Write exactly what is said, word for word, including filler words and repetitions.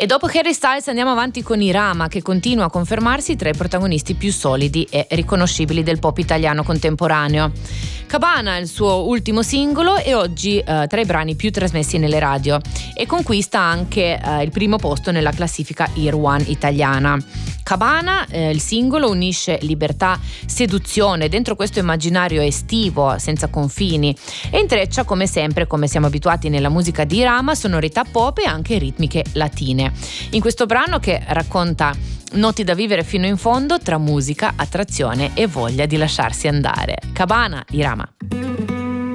E dopo Harry Styles andiamo avanti con Irama, che continua a confermarsi tra i protagonisti più solidi e riconoscibili del pop italiano contemporaneo. Cabana è il suo ultimo singolo e oggi eh, tra i brani più trasmessi nelle radio, e conquista anche eh, il primo posto nella classifica Ear One italiana. Cabana, eh, il singolo, unisce libertà, seduzione dentro questo immaginario estivo senza confini e intreccia, come sempre, come siamo abituati nella musica di Irama, sonorità pop e anche ritmiche latine. In questo brano, che racconta noti da vivere fino in fondo tra musica, attrazione e voglia di lasciarsi andare. Cabana, Irama.